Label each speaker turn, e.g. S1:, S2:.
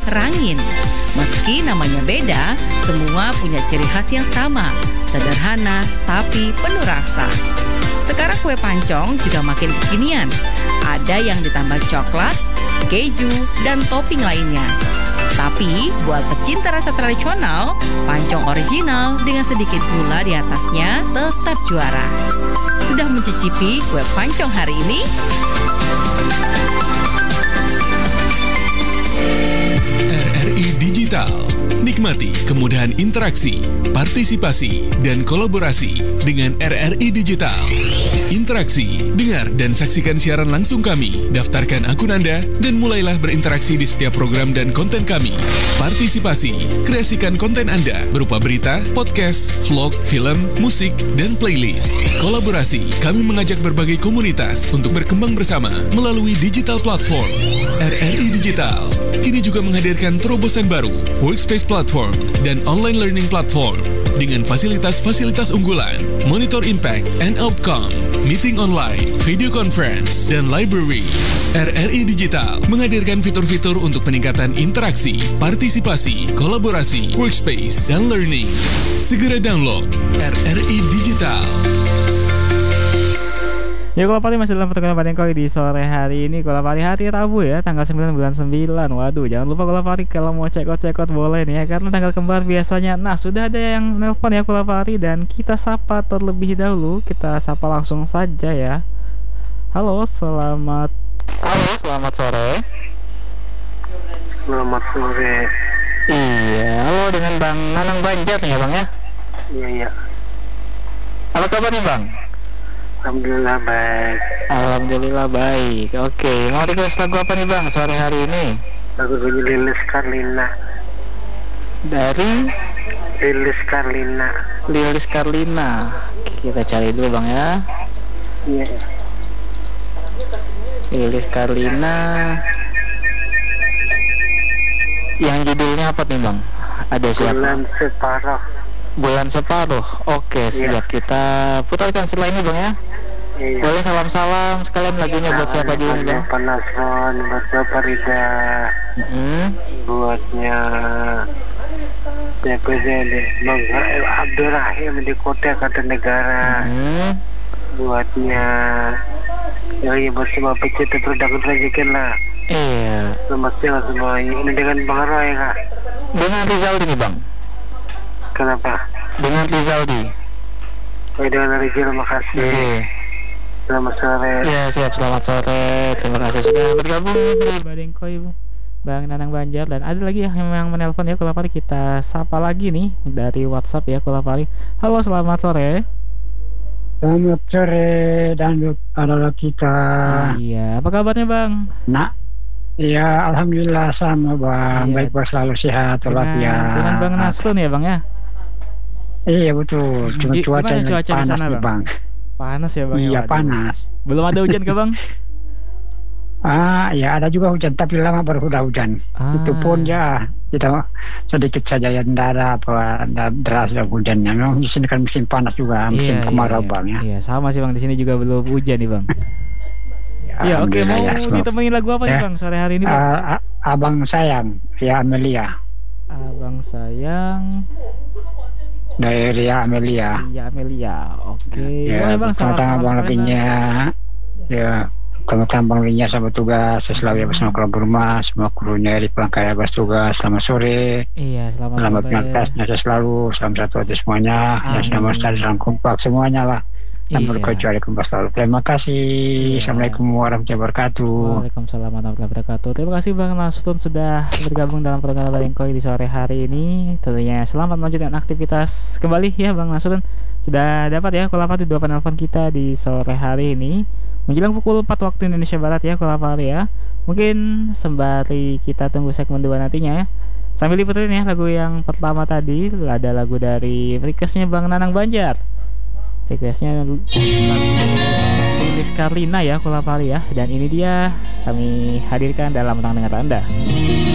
S1: Rangin. Meski namanya beda, semua punya ciri khas yang sama, sederhana tapi penuh rasa. Sekarang kue pancong juga makin kekinian. Ada yang ditambah coklat, keju, dan topping lainnya. Tapi buat pecinta rasa tradisional, pancong original dengan sedikit gula di atasnya tetap juara. Sudah mencicipi kue pancong hari ini?
S2: RRI Digital. Nikmati kemudahan interaksi, partisipasi, dan kolaborasi dengan RRI Digital. Interaksi, dengar dan saksikan siaran langsung kami. Daftarkan akun Anda dan mulailah berinteraksi di setiap program dan konten kami. Partisipasi, kreasikan konten Anda berupa berita, podcast, vlog, film, musik, dan playlist. Kolaborasi, kami mengajak berbagai komunitas untuk berkembang bersama melalui digital platform. RRI Digital kini juga menghadirkan terobosan baru, workspace platform, dan online learning platform dengan fasilitas-fasilitas unggulan, monitor impact and outcome, meeting online, video conference, dan library. RRI Digital menghadirkan fitur-fitur untuk peningkatan interaksi, partisipasi, kolaborasi, workspace, dan learning. Segera download RRI Digital.
S3: Ya, Kola Pali masih dalam pertemuan Badeng Koi di sore hari ini. Kola Pali hari Rabu ya, tanggal 9 bulan 9. Waduh, jangan lupa Kola Pali kalau mau cekot-cekot boleh nih ya, karena tanggal kembar biasanya. Nah, sudah ada yang nelpon ya Kola Pali, dan kita sapa terlebih dahulu. Kita sapa langsung saja ya. Halo, selamat sore.
S4: Selamat sore.
S3: Iya, halo dengan Bang Nanang Banjar nih ya Bang ya.
S4: Iya.
S3: Apa kabar nih Bang?
S4: Alhamdulillah baik.
S3: Alhamdulillah baik. Oke, mau request lagu apa nih Bang sore hari ini?
S4: Lagu Lilis Karlina.
S3: Dari
S4: Lilis Karlina.
S3: Oke, kita cari dulu Bang ya.
S4: Iya.
S3: Lilis Karlina. Yang judulnya apa nih Bang? Ada siapa? Bulan Separuh. Oke, siap. Kita putarkan setelah ini Bang ya.
S4: Iya.
S3: Boleh salam-salam sekalian lagunya buat siapa dulu Bang?
S4: Buat Nasron, buat Bapak Rida, buatnya DPD Bang Abdurrahim di Kota Kartanegara, buatnya ya buat semua pecinta produk rezeki lah.
S3: Iya.
S4: Selamat siang semuanya. Ini dengan Bang Roy Kak.
S3: Dengan Rizaldi nih Bang.
S4: Kenapa?
S3: Dengan Rizaldi.
S4: Dengan Rizal, makasih. Selamat sore.
S3: Ya siap, selamat sore. Terima kasih sudah bergabung di Badeng Koi Bang Nanang Banjar. Dan ada lagi yang menelpon ya Kola Pali. Kita sapa lagi nih dari WhatsApp ya Kola Pali. Halo, selamat sore.
S5: Selamat sore dan adalah kita.
S3: Iya, apa kabarnya Bang?
S5: Nah, iya alhamdulillah sama Bang.
S3: Iya.
S5: Baik Bang, selalu sehat walafiat.
S3: Dengan Bang Nasrun ya Bang ya?
S5: Iya betul. Cuma cuacanya panas
S3: sana,
S5: nih Bang.
S3: Panas ya Bang?
S5: Iya
S3: ya,
S5: panas.
S3: Belum ada hujan ke Bang?
S5: Ya ada juga hujan tapi lama baru udah hujan. Itu pun ya kita sedikit saja ya, tidak ada apa deras hujannya. Memang di sini kan musim panas juga, musim kemarau Bang ya.
S3: Iya sama sih Bang, di sini juga belum hujan nih Bang. Ya oke, mau ditemenin lagu apa nih Bang sore hari ini Bang?
S5: Abang Sayang ya Amelia.
S3: Abang Sayang
S5: dari Ria Amelia.
S3: Iya Amelia. Oke.
S5: Ya,
S3: Bang,
S5: sama Bang Lapinya. Ya, teman-teman Bang Linya sama tugas, selalu ya bersama keluarga rumah, semua krunya di pelangkaya bas tugas. Selamat sore.
S3: Iya, selamat sore.
S5: Beraktivitasnya selalu, salam satu hati semuanya. Ya, selamat sore, salam kompak semuanya lah. Dan berkecuali kompak selalu. Terima kasih. Iya. Assalamualaikum warahmatullahi wabarakatuh.
S3: Waalaikumsalam warahmatullahi wabarakatuh. Terima kasih Bang Nasrun sudah bergabung dalam program Badeng Koi di sore hari ini. Tentunya selamat melanjutkan aktivitas kembali ya Bang Nasrun. Sudah dapat ya Kola Pali 2 penelpon kita di sore hari ini menjelang pukul 4 waktu Indonesia Barat ya Kola Pali ya. Mungkin sembari kita tunggu segmen 2 nantinya ya, sambil diputerin ya lagu yang pertama tadi. Ada lagu dari requestnya Bang Nanang Banjar. Requestnya Lilis Karlina ya Kola Pali ya. Dan ini dia kami hadirkan dalam Tentang Dengar Anda.